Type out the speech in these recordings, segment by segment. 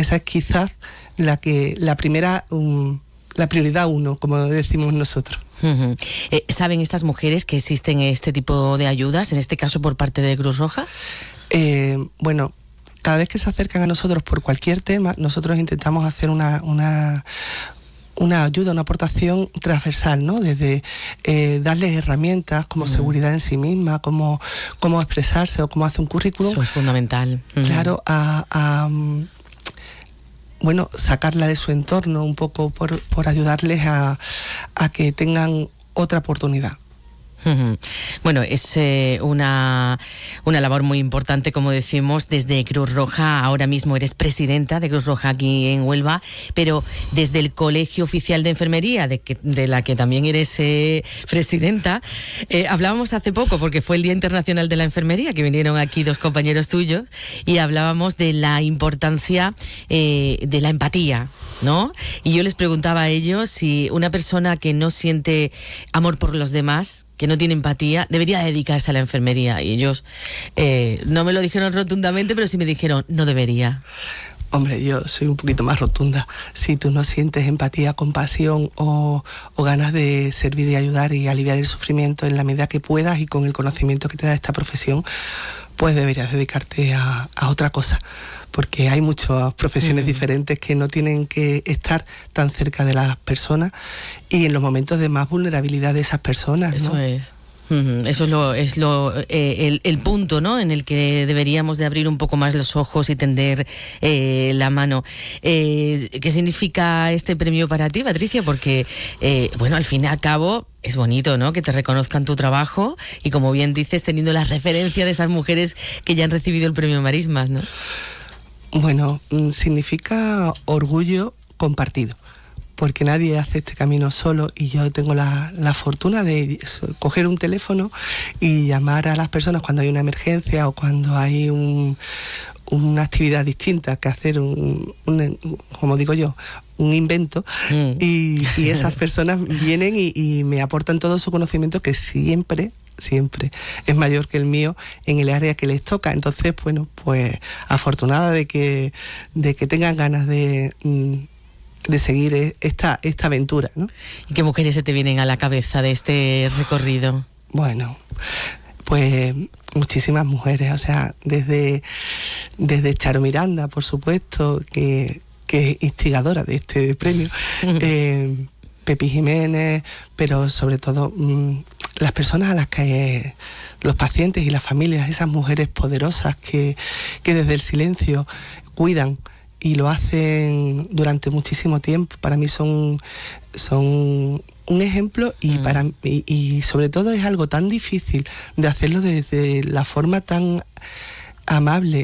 Esa es quizás la prioridad 1, como decimos nosotros. Uh-huh. ¿Saben estas mujeres que existen este tipo de ayudas, en este caso por parte de Cruz Roja? Bueno, cada vez que se acercan a nosotros por cualquier tema, nosotros intentamos hacer una ayuda, una aportación transversal, ¿no? Desde darles herramientas como seguridad en sí misma, cómo expresarse o cómo hacer un currículum. Eso es fundamental. Claro, bueno, sacarla de su entorno un poco por ayudarles a que tengan otra oportunidad. Bueno, es una labor muy importante, como decimos, desde Cruz Roja. Ahora mismo eres presidenta de Cruz Roja aquí en Huelva, pero desde el Colegio Oficial de Enfermería, de la que también eres presidenta, hablábamos hace poco, porque fue el Día Internacional de la Enfermería, que vinieron aquí 2 compañeros tuyos, y hablábamos de la importancia de la empatía, ¿no? Y yo les preguntaba a ellos si una persona que no siente amor por los demás, que no tiene empatía, debería dedicarse a la enfermería. Y ellos no me lo dijeron rotundamente, pero sí me dijeron, no debería. Hombre, yo soy un poquito más rotunda. Si tú no sientes empatía, compasión o ganas de servir y ayudar y aliviar el sufrimiento en la medida que puedas y con el conocimiento que te da esta profesión, pues deberías dedicarte a otra cosa. Porque hay muchas profesiones diferentes que no tienen que estar tan cerca de las personas y en los momentos de más vulnerabilidad de esas personas, ¿no? Eso es. Eso es el punto, ¿no?, en el que deberíamos de abrir un poco más los ojos y tender la mano. ¿Qué significa este premio para ti, Patricia? Porque, bueno, al fin y al cabo es bonito, ¿no?, que te reconozcan tu trabajo y, como bien dices, teniendo la referencia de esas mujeres que ya han recibido el premio Marismas, ¿no? Bueno, significa orgullo compartido, porque nadie hace este camino solo y yo tengo la fortuna de coger un teléfono y llamar a las personas cuando hay una emergencia o cuando hay una actividad distinta que hacer como digo yo, un invento y esas personas vienen y me aportan todo su conocimiento que siempre es mayor que el mío en el área que les toca. Entonces, bueno, pues afortunada de que tengan ganas de seguir esta aventura, ¿no? ¿Y qué mujeres se te vienen a la cabeza de este recorrido? Bueno, pues muchísimas mujeres, o sea, desde Charo Miranda, por supuesto, que es instigadora de este premio, Pepi Jiménez, pero sobre todo las personas a las que los pacientes y las familias, esas mujeres poderosas que desde el silencio cuidan y lo hacen durante muchísimo tiempo, para mí son un ejemplo y sobre todo es algo tan difícil de hacerlo desde la forma tan amable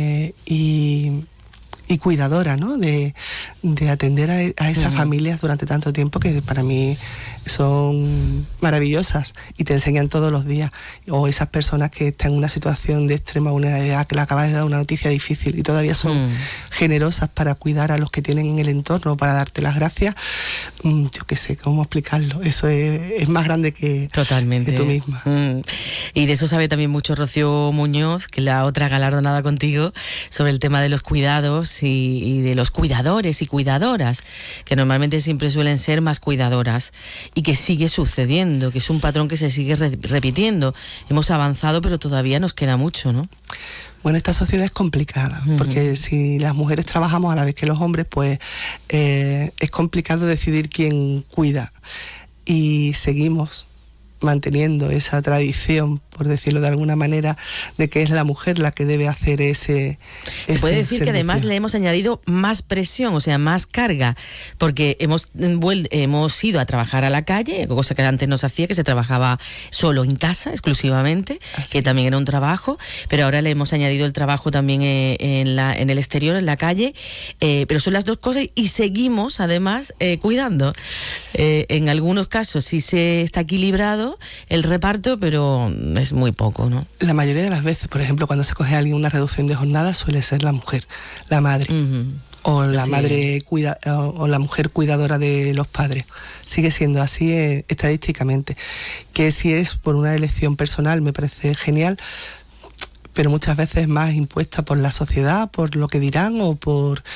y cuidadora, ¿no?, de atender a esas familias durante tanto tiempo, que para mí son maravillosas y te enseñan todos los días. O esas personas que están en una situación de extrema vulnerabilidad, que le acabas de dar una noticia difícil y todavía son generosas para cuidar a los que tienen en el entorno, para darte las gracias. Yo qué sé cómo explicarlo. Eso es más grande que tú misma. Y de eso sabe también mucho Rocío Muñoz, que la otra galardonada contigo, sobre el tema de los cuidados y de los cuidadores y cuidadoras, que normalmente siempre suelen ser más cuidadoras, y que sigue sucediendo, que es un patrón que se sigue repitiendo. Hemos avanzado, pero todavía nos queda mucho, ¿no? Bueno, esta sociedad es complicada, porque si las mujeres trabajamos a la vez que los hombres, pues es complicado decidir quién cuida. Y seguimos manteniendo esa tradición, por decirlo de alguna manera, de que es la mujer la que debe hacer ese Se puede decir servicio. que además le hemos añadido más presión, o sea, más carga, porque hemos ido a trabajar a la calle, cosa que antes no se hacía, que se trabajaba solo en casa, exclusivamente, que también era un trabajo, pero ahora le hemos añadido el trabajo también en el exterior, en la calle, pero son las dos cosas, y seguimos además cuidando. En algunos casos sí se está equilibrado el reparto, pero es muy poco, ¿no? La mayoría de las veces, por ejemplo, cuando se coge a alguien una reducción de jornada, suele ser la mujer, la madre, o la madre o la mujer cuidadora de los padres. Sigue siendo así estadísticamente. Que si es por una elección personal me parece genial, pero muchas veces más impuesta por la sociedad, por lo que dirán o por